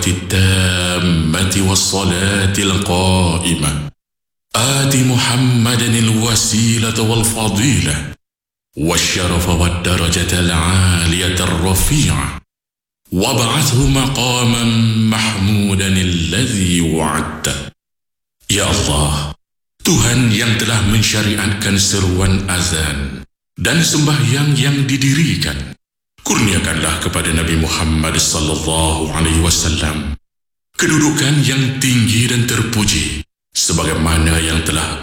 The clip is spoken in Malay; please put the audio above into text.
التامة والصلاة القائمة آت محمدا الوسيلة والفضيلة والشرف والدرجة العالية الرفيعة وابعثه مقاما محمودا الذي وعدته. Ya Allah, Tuhan yang telah mensyariatkan seruan azan dan sembahyang yang didirikan, kurniakanlah kepada Nabi Muhammad sallallahu alaihi wasallam kedudukan yang tinggi dan terpuji sebagaimana yang telah